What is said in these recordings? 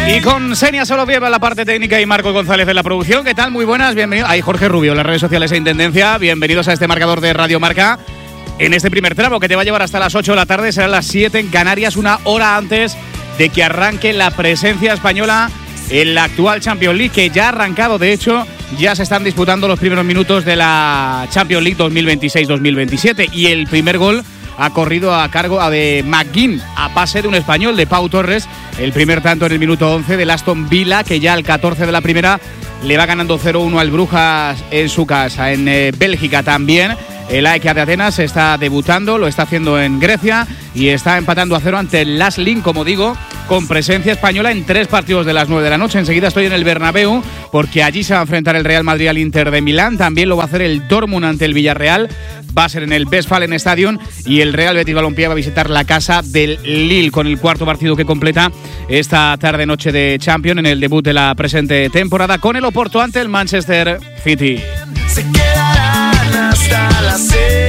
Y con Senia Soloviev en la parte técnica y Marcos González en la producción. ¿Qué tal? Muy buenas, bienvenidos. Ahí Jorge Rubio en las redes sociales e Intendencia. Bienvenidos a este marcador de Radio Marca. En este primer tramo que te va a llevar hasta las 8 de la tarde, serán las 7 en Canarias, una hora antes de que arranque la presencia española en la actual Champions League, que ya ha arrancado. De hecho, ya se están disputando los primeros minutos de la Champions League 2026-2027 y el primer gol ha corrido a cargo de McGinn, a pase de un español, de Pau Torres. El primer tanto en el minuto 11 del Aston Villa, que ya al 14 de la primera le va ganando 0-1 al Brujas en su casa. En Bélgica también el AEK de Atenas está debutando, lo está haciendo en Grecia y está empatando a 0 ante el Laslin, como digo, con presencia española en 3 partidos de las 9 de la noche. Enseguida estoy en el Bernabéu porque allí se va a enfrentar el Real Madrid al Inter de Milán. También lo va a hacer el Dortmund ante el Villarreal. Va a ser en el Westfalen Stadion y el Real Betis Balompié va a visitar la casa del Lille con el cuarto partido que completa esta tarde-noche de Champions en el debut de la presente temporada con el Oporto ante el Manchester City. Se quedarán hasta las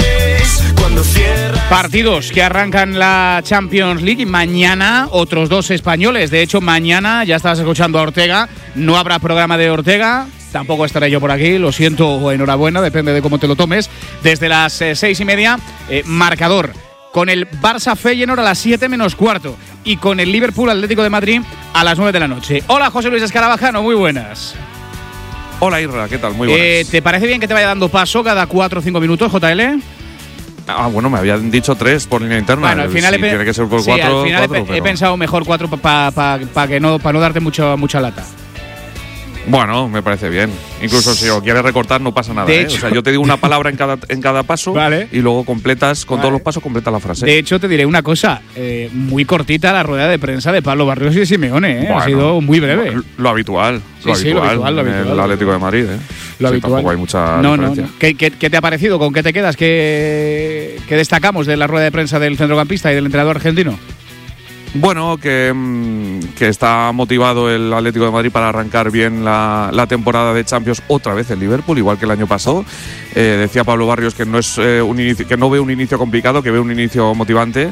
6 cuando cierra. Partidos que arrancan la Champions League y mañana otros 2 españoles. De hecho, mañana ya estabas escuchando a Ortega, no habrá programa de Ortega. Tampoco estaré yo por aquí, lo siento o enhorabuena, depende de cómo te lo tomes. Desde las 6:30, marcador con el Barça Feyenoord a las 7 menos cuarto y con el Liverpool Atlético de Madrid a las 9 de la noche. Hola, José Luis Escarabajano, muy buenas. Hola, Irra, ¿qué tal? Muy buenas. ¿Te parece bien que te vaya dando paso cada 4 o 5 minutos, JL? Ah, bueno, me habían dicho 3 por línea interna. Bueno, al final si tiene que ser por 4. Al final he pensado mejor 4 para no darte mucha lata. Bueno, me parece bien. Incluso si lo quieres recortar no pasa nada. De hecho, o sea, yo te digo una palabra en cada paso, vale, y luego completas, con todos los pasos completas la frase. De hecho, te diré una cosa, muy cortita la rueda de prensa de Pablo Barrios y de Simeone, Bueno, ha sido muy breve. Lo habitual. Sí, lo habitual. En el Atlético de Madrid, Lo habitual. Tampoco hay mucha diferencia. No. ¿Qué te ha parecido? ¿Con qué te quedas? ¿Qué destacamos de la rueda de prensa del centrocampista y del entrenador argentino? Bueno, que está motivado el Atlético de Madrid para arrancar bien la temporada de Champions otra vez el Liverpool, igual que el año pasado. Decía Pablo Barrios que no es que no ve un inicio complicado, que ve un inicio motivante.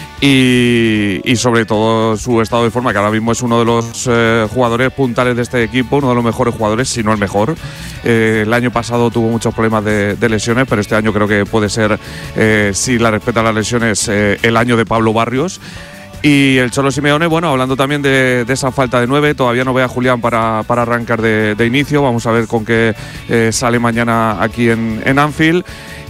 Y sobre todo su estado de forma, que ahora mismo es uno de los jugadores puntales de este equipo, uno de los mejores jugadores, si no el mejor. El año pasado tuvo muchos problemas de lesiones, pero este año creo que puede ser, si la respeta las lesiones, el año de Pablo Barrios. Y el Cholo Simeone, bueno, hablando también de esa falta de 9, todavía no ve a Julián para arrancar de inicio. Vamos a ver con qué sale mañana aquí en Anfield.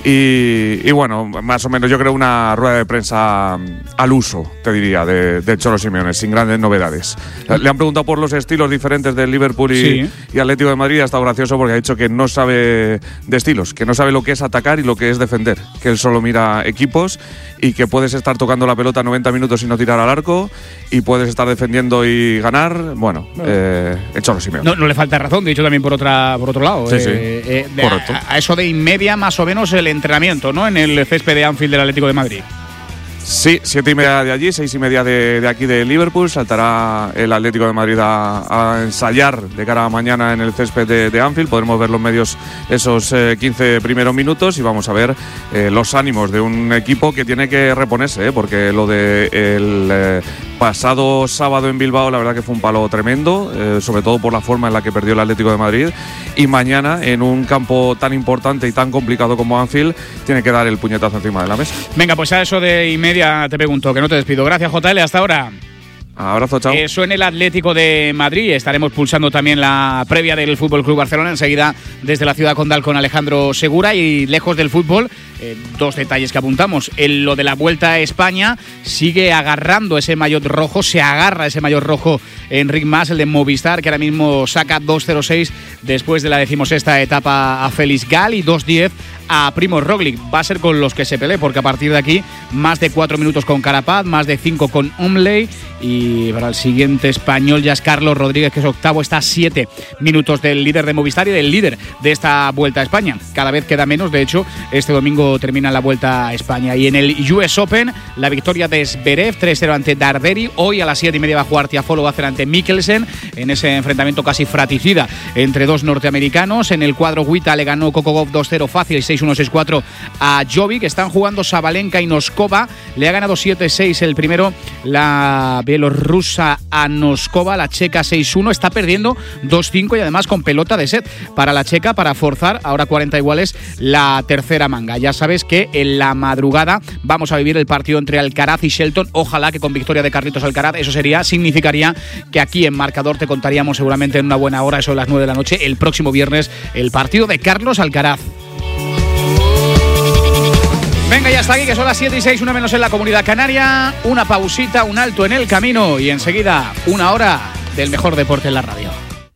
Y bueno, más o menos yo creo una rueda de prensa al uso, te diría, de Cholo Simeone, sin grandes novedades. Le han preguntado por los estilos diferentes del Liverpool y Atlético de Madrid. Ha estado gracioso porque ha dicho que no sabe de estilos, que no sabe lo que es atacar y lo que es defender, que él solo mira equipos y que puedes estar tocando la pelota 90 minutos y no tirar al arco y puedes estar defendiendo y ganar. Bueno, el Cholo Simeone. No le falta razón, dicho también por otro lado. Sí, correcto. A eso de inmedia más o menos el entrenamiento, ¿no? En el césped de Anfield del Atlético de Madrid. Sí, 7:30 de allí, 6:30 de aquí de Liverpool. Saltará el Atlético de Madrid a ensayar de cara a mañana en el césped de Anfield. Podremos ver los medios esos 15 primeros minutos y vamos a ver los ánimos de un equipo que tiene que reponerse, porque lo de el pasado sábado en Bilbao la verdad que fue un palo tremendo, sobre todo por la forma en la que perdió el Atlético de Madrid, y mañana en un campo tan importante y tan complicado como Anfield tiene que dar el puñetazo encima de la mesa. Venga, pues a eso de inmedia te pregunto, que no te despido. Gracias, JL, hasta ahora. Abrazo, chao. Eso en el Atlético de Madrid. Estaremos pulsando también la previa del Fútbol Club Barcelona enseguida desde la ciudad condal con Alejandro Segura. Y lejos del fútbol, 2 detalles que apuntamos. Lo de la Vuelta a España, sigue agarrando ese maillot rojo, se agarra ese maillot rojo Enric Mas, el de Movistar, que ahora mismo saca 2.06 después de la 16ª etapa a Félix Gal y 2.10 a Primož Roglic. Va a ser con los que se pelee, porque a partir de aquí más de 4 minutos con Carapaz, más de 5 con Umley, y para el siguiente español ya es Carlos Rodríguez, que es octavo, está a 7 minutos del líder de Movistar y del líder de esta Vuelta a España. Cada vez queda menos, de hecho este domingo cuando termina la Vuelta a España. Y en el US Open, la victoria de Zverev, 3-0 ante Darderi. Hoy a las 7:30 va a jugar Tiafoe, va a hacer ante Mikkelsen en ese enfrentamiento casi fratricida entre dos norteamericanos. En el cuadro Guita le ganó Kokogov 2-0 fácil, 6-1, 6-4 a Jovic. Están jugando Sabalenka y Noskova. Le ha ganado 7-6 el primero, la bielorrusa a Noskova, la checa 6-1. Está perdiendo 2-5 y además con pelota de set para la checa para forzar, ahora 40 iguales, la tercera manga. Ya sabes que en la madrugada vamos a vivir el partido entre Alcaraz y Shelton. Ojalá que con victoria de Carlitos Alcaraz. Eso significaría que aquí en Marcador te contaríamos seguramente en una buena hora, eso a las 9 de la noche, el próximo viernes, el partido de Carlos Alcaraz. Venga, ya está aquí, que son las 7:06, 1 menos en la Comunidad Canaria. Una pausita, un alto en el camino y enseguida una hora del mejor deporte en la radio.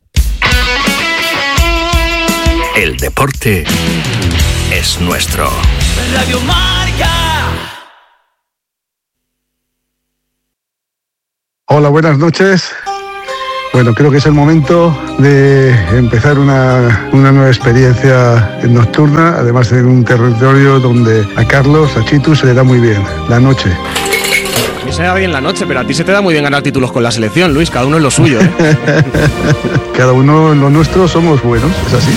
El deporte es nuestro. Radio Marca. Hola, buenas noches. Bueno, creo que es el momento de empezar una nueva experiencia nocturna, además en un territorio donde a Carlos, a Chitu, se le da muy bien la noche. A mí se me da bien la noche, pero a ti se te da muy bien ganar títulos con la selección, Luis, cada uno es lo suyo, ¿eh? Cada uno en lo nuestro somos buenos, es así.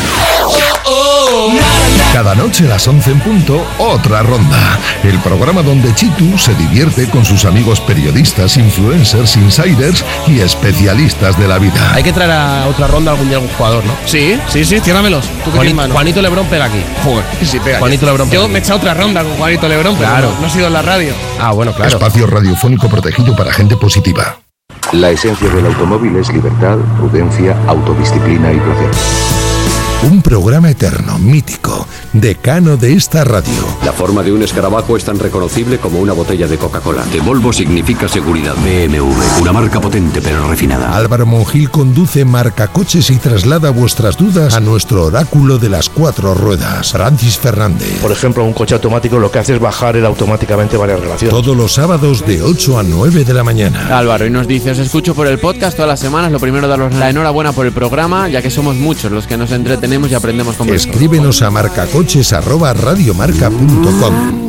Cada noche a las 11 en punto, otra ronda. El programa donde Chitu se divierte con sus amigos periodistas, influencers, insiders y especialistas de la vida. Hay que traer a otra ronda algún día algún jugador, ¿no? Sí, ciérramelos. ¿Tú qué mano? Juanito Lebrón pega aquí. Joder, sí pega. Juanito Lebrón pega. Yo me he echado otra ronda con Juanito Lebrón, pero claro, no he sido en la radio. Ah, bueno, claro. Espacio radiofónico protegido para gente positiva. La esencia del automóvil es libertad, prudencia, autodisciplina y placer. Un programa eterno, mítico, decano de esta radio. La forma de un escarabajo es tan reconocible como una botella de Coca-Cola. De Volvo significa seguridad. BMW, una marca potente pero refinada. Álvaro Monjil conduce Marcacoches y traslada vuestras dudas a nuestro oráculo de las 4 ruedas, Francis Fernández. Por ejemplo, un coche automático lo que hace es bajar él automáticamente varias relaciones. Todos los sábados de 8 a 9 de la mañana. Álvaro, y nos dice, os escucho por el podcast todas las semanas. Lo primero, daros la enhorabuena por el programa, ya que somos muchos los que nos entretenemos y aprendemos con vosotros. Escríbenos a marcacoches@radiomarca.com.